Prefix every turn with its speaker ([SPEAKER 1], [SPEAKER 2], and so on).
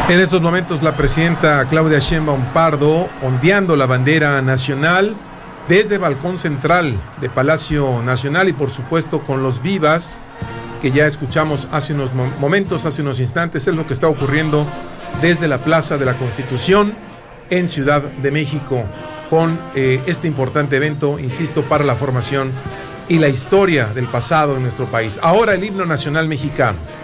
[SPEAKER 1] En estos momentos la presidenta Claudia Sheinbaum Pardo ondeando la bandera nacional desde balcón central de Palacio Nacional y por supuesto con los vivas que ya escuchamos hace unos momentos, hace unos instantes. Es lo que está ocurriendo desde la Plaza de la Constitución en Ciudad de México con este importante evento, insisto, para la formación y la historia del pasado en nuestro país. Ahora el himno nacional mexicano.